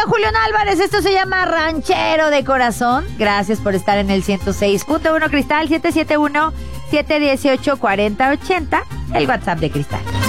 Julián Álvarez, esto se llama Ranchero de Corazón. Gracias por estar en el 106.1 Cristal, 771-718-4080, el WhatsApp de Cristal.